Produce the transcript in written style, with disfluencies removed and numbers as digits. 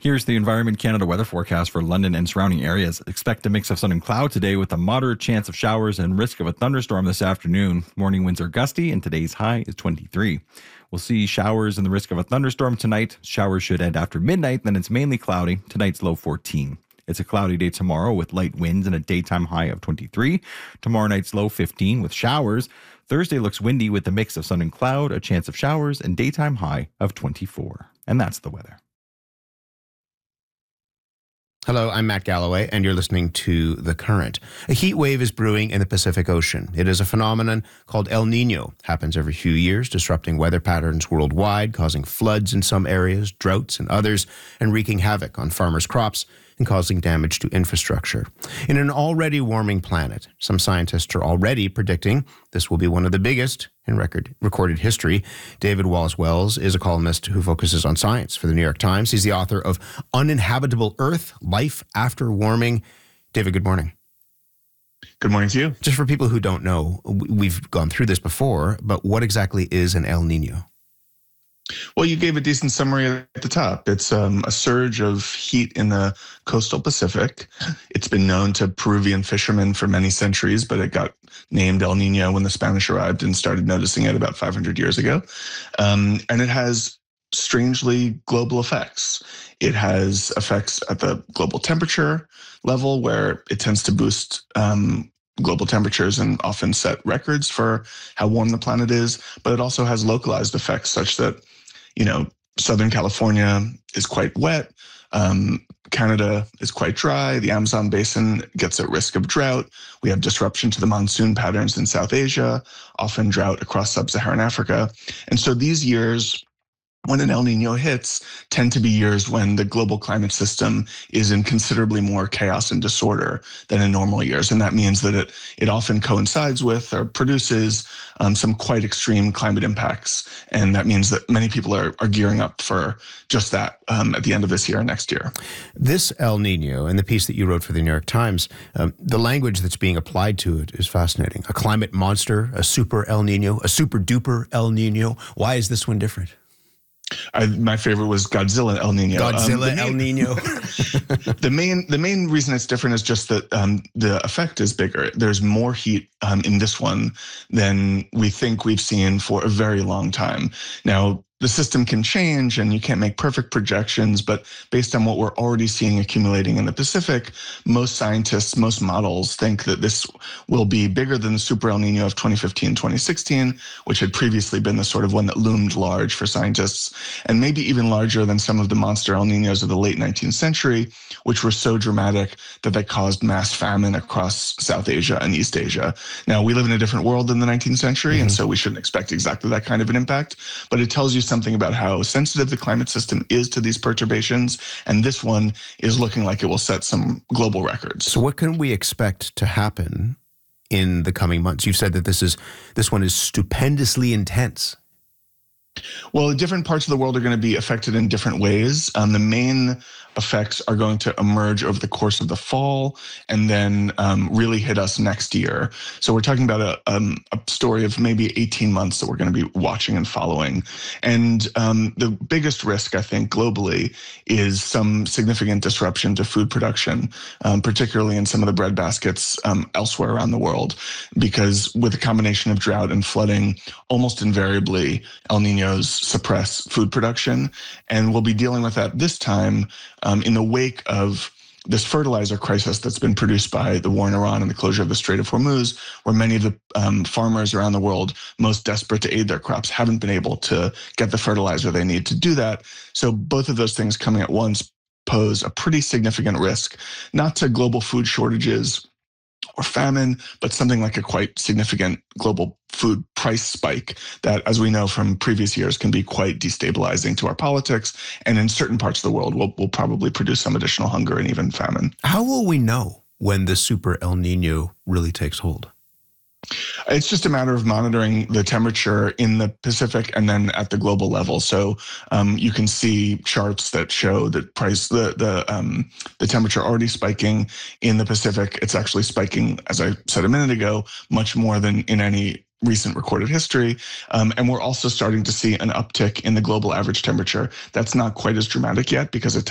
Here's the Environment Canada weather forecast for London and surrounding areas. Expect a mix of sun and cloud today with a moderate chance of showers and risk of a thunderstorm this afternoon. Morning winds are gusty and today's high is 23. We'll see showers and the risk of a thunderstorm tonight. Showers should end after midnight, then it's mainly cloudy. Tonight's low 14. It's a cloudy day tomorrow with light winds and a daytime high of 23. Tomorrow night's low 15 with showers. Thursday looks windy with a mix of sun and cloud, a chance of showers, and daytime high of 24. And that's the weather. Hello, I'm Matt Galloway, and you're listening to The Current. A heat wave is brewing in the Pacific Ocean. It is a phenomenon called El Nino. Happens every few years, disrupting weather patterns worldwide, causing floods in some areas, droughts in others, and wreaking havoc on farmers' crops and causing damage to infrastructure. In an already warming planet, some scientists are already predicting this will be one of the biggest in recorded history. David Wallace Wells is a columnist who focuses on science for the New York Times. He's the author of Uninhabitable Earth, Life After Warming. David, good morning. Good morning to you. Just for people who don't know, we've gone through this before, but what exactly is an El Nino? Well, you gave a decent summary at the top. It's a surge of heat in the coastal Pacific. It's been known to Peruvian fishermen for many centuries, but it got named El Nino when the Spanish arrived and started noticing it about 500 years ago. And it has strangely global effects. It has effects at the global temperature level where it tends to boost global temperatures and often set records for how warm the planet is, but it also has localized effects such that, Southern California is quite wet, Canada is quite dry, the Amazon basin gets at risk of drought, we have disruption to the monsoon patterns in South Asia, often drought across sub-Saharan Africa. And so these years, when an El Nino hits, tend to be years when the global climate system is in considerably more chaos and disorder than in normal years. And that means that it often coincides with or produces some quite extreme climate impacts. And that means that many people are gearing up for just that at the end of this year and next year. This El Nino, and the piece that you wrote for the New York Times, the language that's being applied to it is fascinating. A climate monster, a super El Nino, a super duper El Nino. Why is this one different? My favorite was Godzilla El Nino. Godzilla El Nino. The main reason it's different is just that the effect is bigger. There's more heat in this one than we think we've seen for a very long time. Now, the system can change and you can't make perfect projections, but based on what we're already seeing accumulating in the Pacific, most scientists, most models think that this will be bigger than the Super El Nino of 2015, 2016, which had previously been the sort of one that loomed large for scientists, and maybe even larger than some of the monster El Ninos of the late 19th century, which were so dramatic that they caused mass famine across South Asia and East Asia. Now, we live in a different world than the 19th century, and so we shouldn't expect exactly that kind of an impact, but it tells you something about how sensitive the climate system is to these perturbations, and this one is looking like it will set some global records. So what can we expect to happen in the coming months? You've said that this one is stupendously intense. Well, different parts of the world are going to be affected in different ways. The main effects are going to emerge over the course of the fall and then really hit us next year. So we're talking about a story of maybe 18 months that we're going to be watching and following. And the biggest risk, I think, globally is some significant disruption to food production, particularly in some of the bread baskets elsewhere around the world, because with a combination of drought and flooding, almost invariably El Ninos suppress food production. And we'll be dealing with that this time in the wake of this fertilizer crisis that's been produced by the war in Iran and the closure of the Strait of Hormuz, where many of the farmers around the world most desperate to aid their crops haven't been able to get the fertilizer they need to do that. So both of those things coming at once pose a pretty significant risk, not to global food shortages or famine, but something like a quite significant global food price spike that, as we know from previous years, can be quite destabilizing to our politics, and in certain parts of the world will probably produce some additional hunger and even famine. How will we know when the Super El Nino really takes hold? It's just a matter of monitoring the temperature in the Pacific and then at the global level. So you can see charts that show that the temperature already spiking in the Pacific. It's actually spiking, as I said a minute ago, much more than in any recent recorded history. And we're also starting to see an uptick in the global average temperature. That's not quite as dramatic yet because it